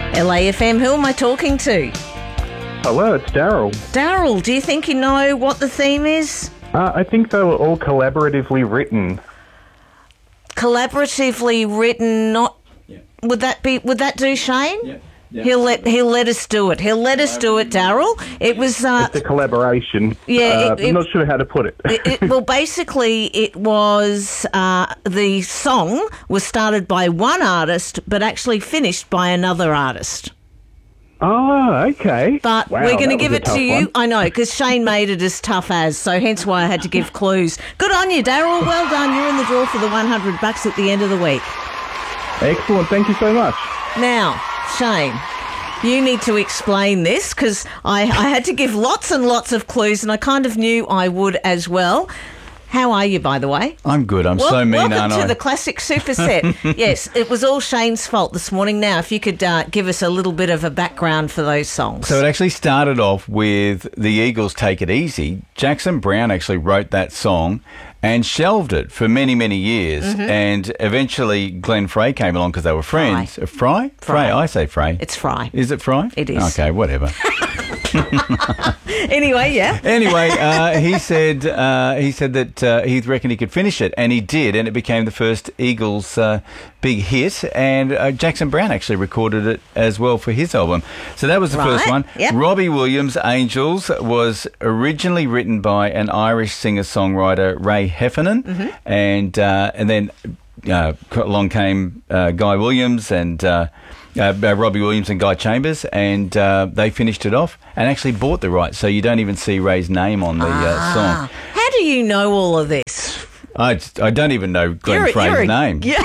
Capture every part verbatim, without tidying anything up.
L A F M, who am I talking to? Hello, it's Daryl. Daryl, do you think you know what the theme is? Uh, I think they were all collaboratively written. Collaboratively written, not... Yeah. Would that be? Would that do, Shane? Yeah. Yeah. He'll let he'll let us do it. He'll let us do it, Daryl. It was uh, It's a collaboration. Yeah, Uh, it- it- I'm not sure how to put it. it, it, well, basically, it was uh, the song was started by one artist, but actually finished by another artist. Oh, okay. But Wow, we're going to that was give a it to tough you. one. I know, because Shane made it as tough as, so hence why I had to give clues. Good on you, Daryl. Well done. You're in the draw for the one hundred bucks at the end of the week. Excellent. Thank you so much. Now, Shane, you need to explain this because I, I had to give lots and lots of clues, and I kind of knew I would as well. How are you, by the way? I'm good. I'm Well, so mean, welcome aren't to I? the classic superset. Yes, it was all Shane's fault this morning. Now, if you could uh, give us a little bit of a background for those songs. So it actually started off with the Eagles' Take It Easy. Jackson Browne actually wrote that song and shelved it for many, many years. Mm-hmm. And eventually Glenn Frey came along because they were friends. Fry. Uh, Fry? Fry. I say Frey. It's Fry. Is it Fry? It is. Okay, whatever. Anyway, yeah. Anyway, uh, he said uh, he said that uh, he reckoned he could finish it, and he did, and it became the first Eagles uh, big hit. And uh, Jackson Browne actually recorded it as well for his album. So that was the first Right, one. yep. Robbie Williams' Angels was originally written by an Irish singer-songwriter, Ray Heffernan, Mm-hmm. and uh, and then uh, along came uh, Guy Williams and. Uh, Uh, uh, Robbie Williams and Guy Chambers, and uh, they finished it off and actually bought the rights, so you don't even see Ray's name on the uh, song. How do you know all of this? I, just- I don't even know Glenn You're a- Frey's you're a- name. Yeah.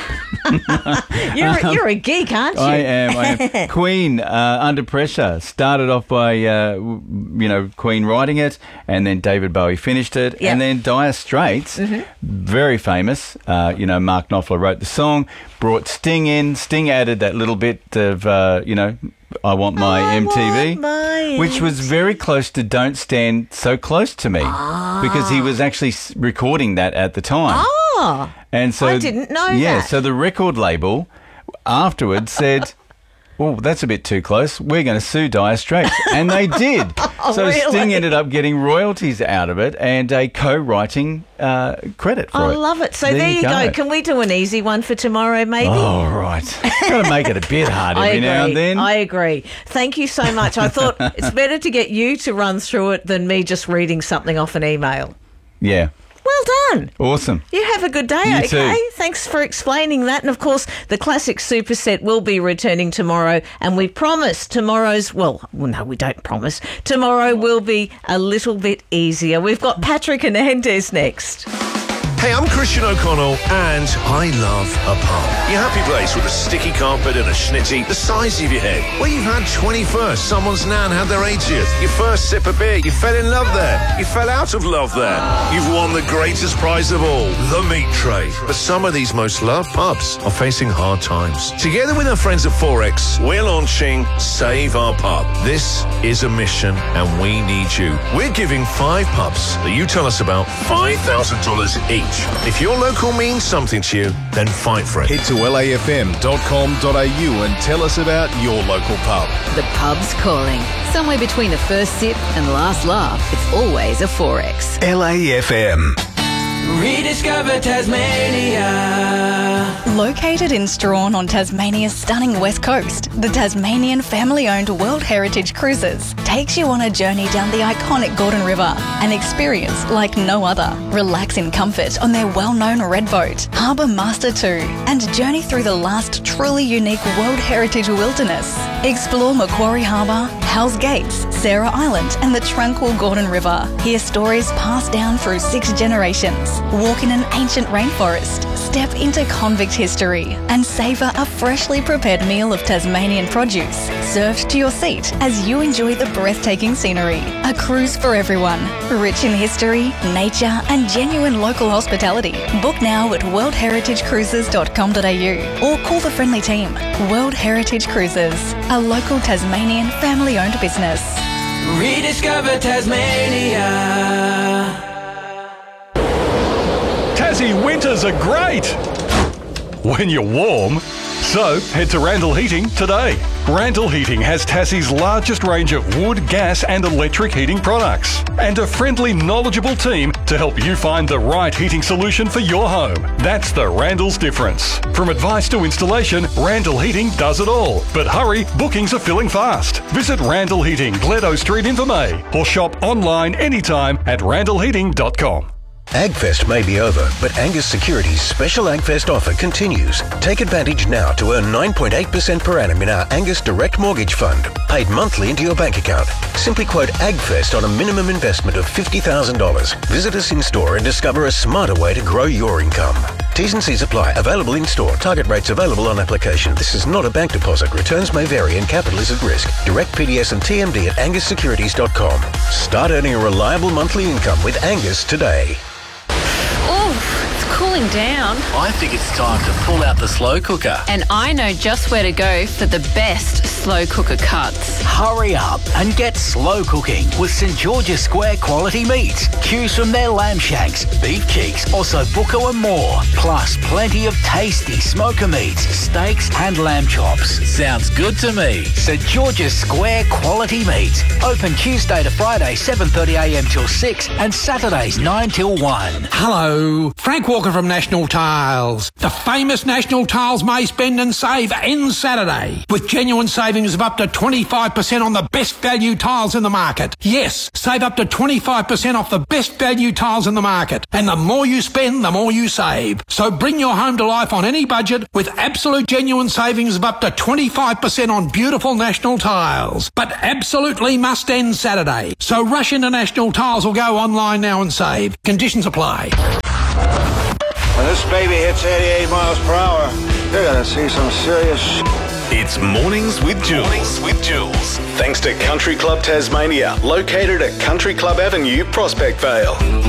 you're, a, you're a geek, aren't you? I am. I am. Queen, uh, Under Pressure, started off by, uh, w- you know, Queen writing it, and then David Bowie finished it, Yep. and then Dire Straits, very famous, uh, you know, Mark Knopfler wrote the song, brought Sting in. Sting added that little bit of, uh, you know, I Want My I M T V, want my which was very close to Don't Stand So Close to Me, because he was actually s- recording that at the time. Oh, And so I didn't know yeah, that. so the record label afterwards said, "Well, that's a bit too close. We're going to sue Dire Straits," and they did. so really? Sting ended up getting royalties out of it and a co-writing uh, credit for I it. love it. So there, you go. Can we do an easy one for tomorrow, maybe? Oh, right. Got to make it a bit hard I every agree. now and then. I agree. Thank you so much. I thought it's better to get you to run through it than me just reading something off an email. yeah, Well done. awesome. You have a good day, You okay? too. Thanks for explaining that. And of course, the classic superset will be returning tomorrow. And we promise tomorrow's, well, well, no, we don't promise. Tomorrow will be a little bit easier. We've got Patrick Hernandez next. Hey, I'm Christian O'Connell, and I love a pub. Your happy place with a sticky carpet and a schnitty the size of your head. Where you've had twenty-first, someone's nan had their eightieth, your first sip of beer, you fell in love there, you fell out of love there. You've won the greatest prize of all, the meat tray. But some of these most loved pubs are facing hard times. Together with our friends at Forex, we're launching Save Our Pub. This is a mission, and we need you. We're giving five pubs that you tell us about five thousand dollars each. If your local means something to you, then fight for it. Head to L A F M dot com dot a u and tell us about your local pub. The pub's calling. Somewhere between the first sip and last laugh, it's always a Forex. L A F M. Rediscover Tasmania. Located in Strahan on Tasmania's stunning west coast, the Tasmanian family-owned World Heritage Cruises takes you on a journey down the iconic Gordon River, an experience like no other. Relax in comfort on their well-known red boat, Harbour Master two, and journey through the last truly unique World Heritage wilderness. Explore Macquarie Harbour, Hell's Gates, Sarah Island, and the tranquil Gordon River. Hear stories passed down through six generations. Walk in an ancient rainforest, step into convict history, and savour a freshly prepared meal of Tasmanian produce, served to your seat as you enjoy the breathtaking scenery. A cruise for everyone, rich in history, nature, and genuine local hospitality. Book now at world heritage cruises dot com dot a u or call the friendly team. World Heritage Cruises, a local Tasmanian family-owned business. Rediscover Tasmania. Tassie winters are great when you're warm. So head to Randall Heating today. Randall Heating has Tassie's largest range of wood, gas and electric heating products and a friendly, knowledgeable team to help you find the right heating solution for your home. That's the Randall's difference. From advice to installation, Randall Heating does it all. But hurry, bookings are filling fast. Visit Randall Heating, Gledo Street in Vermey, or shop online anytime at randall heating dot com. AgFest may be over, but Angus Securities' special AgFest offer continues. Take advantage now to earn nine point eight percent per annum in our Angus Direct Mortgage Fund, paid monthly into your bank account. Simply quote AgFest on a minimum investment of fifty thousand dollars. Visit us in store and discover a smarter way to grow your income. T's and C's apply. Available in store. Target rates available on application. This is not a bank deposit. Returns may vary and capital is at risk. Direct P D S and T M D at angus securities dot com. Start earning a reliable monthly income with Angus today. Oh, it's cooling down. I think it's time to pull out the slow cooker. And I know just where to go for the best slow cooker cuts. Hurry up and get slow cooking with St George's Square quality meats. Choose from their lamb shanks, beef cheeks, ossobuco and more. Plus plenty of tasty smoker meats, steaks and lamb chops. Sounds good to me. St George's Square quality meats. Open Tuesday to Friday seven thirty a m till six and Saturdays nine till one. Hello, Frank Walker from National Tiles. The famous National Tiles May Spend and Save ends Saturday with genuine savings of up to twenty-five percent on the best value tiles in the market. Yes, save up to twenty-five percent off the best value tiles in the market. And the more you spend, the more you save. So bring your home to life on any budget with absolute genuine savings of up to twenty-five percent on beautiful National Tiles. But absolutely must end Saturday. So rush into National Tiles or go online now and save. Conditions apply. When this baby hits eighty-eight miles per hour, you're gonna see some serious sh**. It's Mornings with Jules. Mornings with Jules. Thanks to Country Club Tasmania, located at Country Club Avenue, Prospect Vale.